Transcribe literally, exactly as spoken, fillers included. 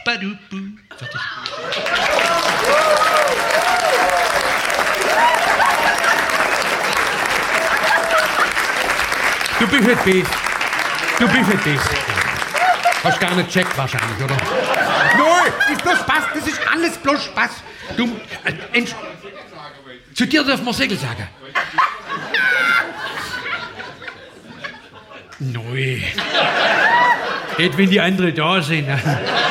Badubu. Fertig. Du bist nicht best. Du bist nicht best. Hast gar nicht gecheckt wahrscheinlich, oder? Nein, ist bloß Spaß. Das ist alles bloß Spaß. Du, äh, Entsch- Zu dir darf man Segel sagen. Nein. Nicht, wenn die anderen da sind.